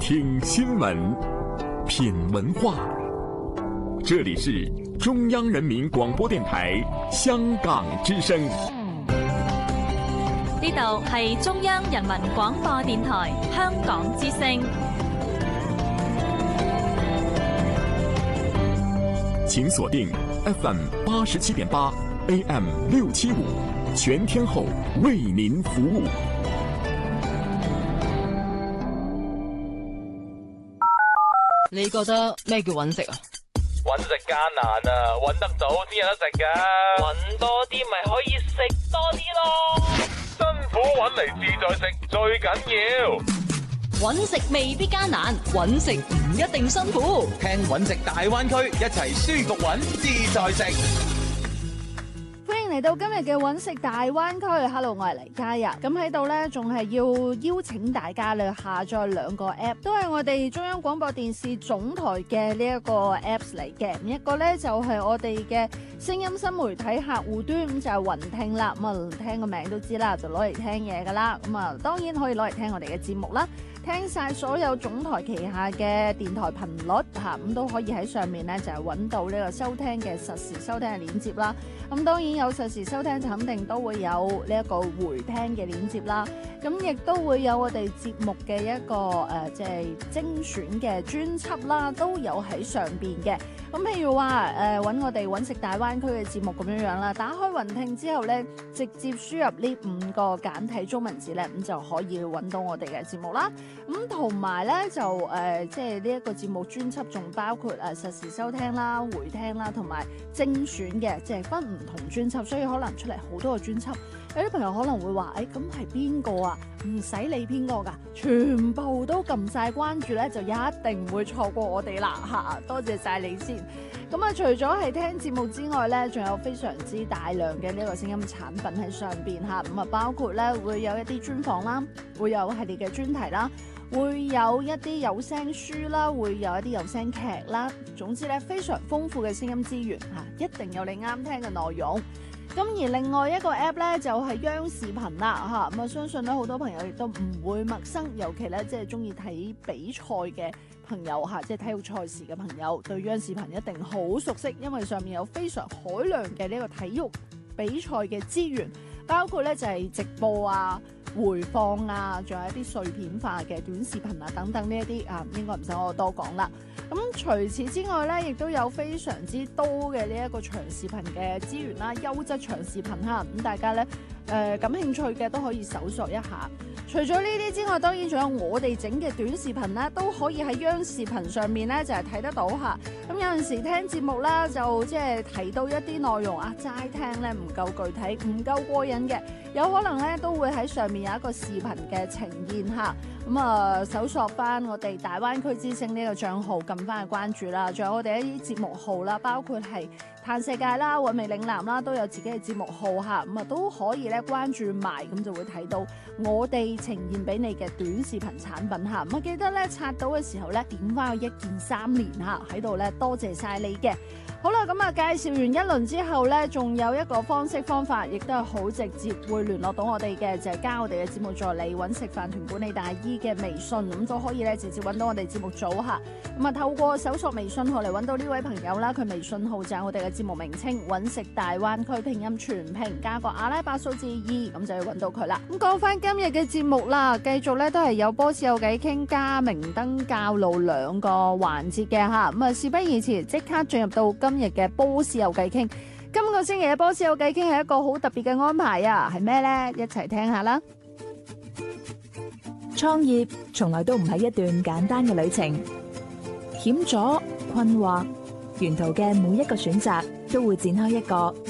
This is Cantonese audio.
听新闻，品文化。这里是中央人民广播電台香港之聲。 呢度係中央人民廣播電台香港之聲。 請鎖定 FM 87.8 AM 675，全天候為您服務。 你覺得咩叫揾食啊？ 揾食艱難啊，揾得到先有得食㗎。揾多啲咪可以食多啲咯。辛苦揾嚟自在食最緊要。 揾食未必艱難，揾食唔一定辛苦。 聽揾食大灣區，一齊舒服揾自在食。 嚟到今日嘅揾食大灣區 ，Hello， 我係黎嘉呀。咁喺度呢，仲係要邀請大家咧下載兩個 app， 都係我哋中央廣播電視總台嘅呢一個 apps 嚟嘅。一個呢就係我哋嘅聲音新媒體客戶端，咁就係雲聽啦。咁啊，聽個名都知啦，就攞嚟聽嘢噶啦。咁啊，當然可以攞嚟聽我哋嘅節目啦。聽晒所有總台旗下嘅電台頻率嚇，咁都可以喺上面咧就係揾到呢個收聽嘅實時收聽嘅鏈接啦。咁當然有實時收聽就肯定都會有呢一個回聽嘅鏈接啦。咁亦都會有我哋節目嘅一個即係精選嘅專輯啦，都有喺上邊嘅。咁譬如話揾我哋揾食大灣區嘅節目咁樣樣啦，打開雲聽之後咧，直接輸入呢5個簡體中文字咧，咁就可以揾到我哋嘅節目啦。咁同埋咧就即係呢一個節目專輯仲包括實時收聽啦、回聽啦，同埋精選嘅，即係分唔同專輯，所以可能出嚟好多個專輯。有啲朋友可能會話：咁係邊個啊？唔使理邊個㗎，全部都撳晒關注咧，就一定唔會錯過我哋啦嚇！多謝晒你先。咁啊，除咗係聽節目之外咧，仲有非常之大量嘅呢個聲音產品喺上邊嚇。咁啊，包括咧會有一啲專訪啦，會有系列嘅專題啦。會有一啲有聲書啦，會有一啲有聲劇啦，總之咧非常豐富嘅聲音資源嚇，一定有你啱聽嘅內容。咁而另外一個 app 咧就係央視頻啦嚇，咁啊相信咧好多朋友亦都唔會陌生，尤其咧即係中意睇比賽嘅朋友嚇，即係體育賽事嘅朋友，對央視頻一定好熟悉，因為上面有非常海量嘅呢個體育比賽嘅資源，包括咧就係直播啊、回放啊，仲有一啲碎片化嘅短視頻啊等等呢一啲啊，應該唔使我多講啦。咁除此之外咧，亦都有非常之多嘅呢一個長視頻嘅資源啦，優質長視頻哈，咁大家咧感興趣嘅都可以搜索一下。除咗呢啲之外，當然仲有我哋整嘅短視頻咧，都可以喺央視頻上面咧就係睇得到嚇。咁有陣時聽節目啦，就即係提到一啲內容啊，齋聽咧唔夠具體，唔夠過癮嘅，有可能咧都會喺上面有一個視頻嘅呈現嚇。咁啊，搜索翻我哋大灣區之聲呢個帳號，撳翻去關注啦。仲有我哋一啲節目號啦，包括係嘆世界啦、韻味嶺南啦，都有自己嘅節目號嚇。咁啊都可以咧關注埋，咁就會睇到我哋呈現俾你嘅短視頻產品嚇。咁啊記得咧刷到嘅時候咧，點翻個1鍵3連嚇喺度咧，多謝晒你嘅。好啦，咁啊介紹完一輪之後咧，仲有一個方法，亦都係好直接會聯絡到我哋嘅，就係加我哋嘅節目助理揾食飯團管理大姨嘅微信，咁都可以咧直接揾到我哋節目組嚇。咁啊透過搜索微信號嚟揾到呢位朋友啦，佢微信號就係我哋嘅節目名稱揾食大灣區拼音全拼加個阿拉伯數字2，咁就要揾到佢啦。咁講翻今日嘅節目啦，繼續咧都係有波士有偈傾加明燈教路兩個環節嘅嚇。咁啊事不宜遲，即刻進入到今日嘅波士有偈傾。今個星期嘅波士有偈傾係一個好特別嘅安排啊，係咩呢？一齊聽下啦。 創業從來都唔係一段簡單嘅旅程，險阻、困惑，沿途嘅每一個選擇都會展開一個